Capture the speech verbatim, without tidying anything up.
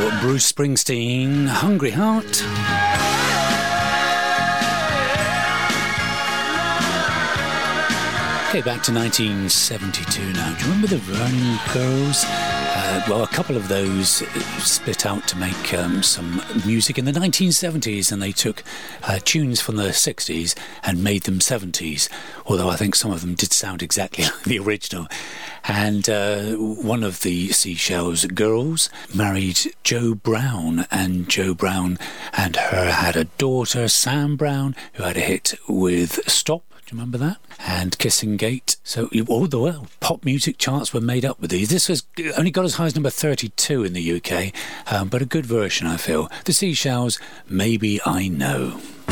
Bruce Springsteen, Hungry Heart. Okay, back to nineteen seventy-two now. Do you remember the Vernon Girls? Uh, well, a couple of those split out to make um, some music in the nineteen seventies, and they took uh, tunes from the sixties and made them seventies, although I think some of them did sound exactly like the original. And uh, one of the Seashells girls married Joe Brown, and Joe Brown and her had a daughter, Sam Brown, who had a hit with Stop. Do you remember that? And Kissing Gate. So all the well, pop music charts were made up with these. This was only got as high as number thirty-two in the U K, um, but a good version, I feel. The Seashells, Maybe I Know.